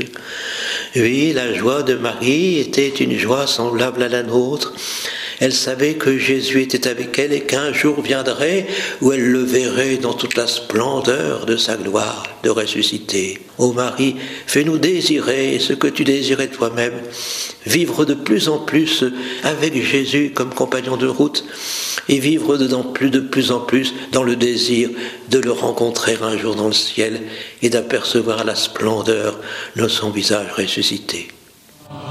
Oui, la joie de Marie était une joie semblable à la nôtre. Elle savait que Jésus était avec elle et qu'un jour viendrait où elle le verrait dans toute la splendeur de sa gloire de ressuscité. Ô Marie, fais-nous désirer ce que tu désirais toi-même, vivre de plus en plus avec Jésus comme compagnon de route et vivre de plus en plus dans le désir de le rencontrer un jour dans le ciel et d'apercevoir la splendeur de son visage ressuscité.